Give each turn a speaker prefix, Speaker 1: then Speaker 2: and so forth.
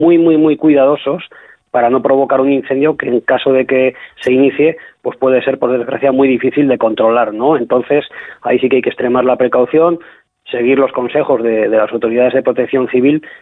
Speaker 1: muy, muy, muy cuidadosos para no provocar un incendio que en caso de que se inicie, pues puede ser, por desgracia, muy difícil de controlar, ¿no? Entonces, ahí sí que hay que extremar la precaución, seguir los consejos de las autoridades de protección civil